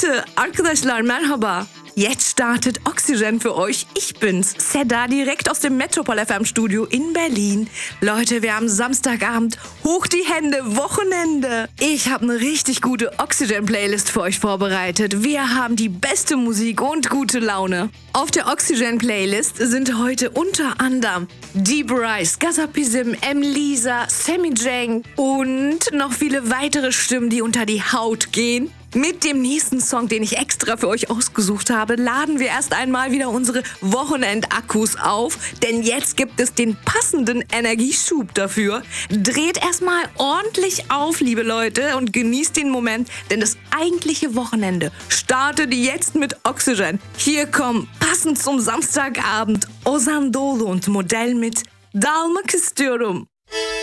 Leute, Arkadaşlar merhaba. Jetzt startet Oxygen für euch. Ich bin's, Seda, direkt aus dem Metropol FM Studio in Berlin. Leute, wir haben Samstagabend. Hoch die Hände, Wochenende. Ich habe eine richtig gute Oxygen-Playlist für euch vorbereitet. Wir haben die beste Musik und gute Laune. Auf der Oxygen-Playlist sind heute unter anderem Deep Rise, Gazapizm, M-Lisa, Sammy Jang und noch viele weitere Stimmen, die unter die Haut gehen. Mit dem nächsten Song, den ich extra für euch ausgesucht habe, laden wir erst einmal wieder unsere Wochenendakkus auf, denn jetzt gibt es den passenden Energieschub dafür. Dreht erstmal ordentlich auf, liebe Leute, und genießt den Moment, denn das eigentliche Wochenende startet jetzt mit Oxygen. Hier kommen, passend zum Samstagabend, Ozan Doğulu und Modell mit Dalmak istiyorum.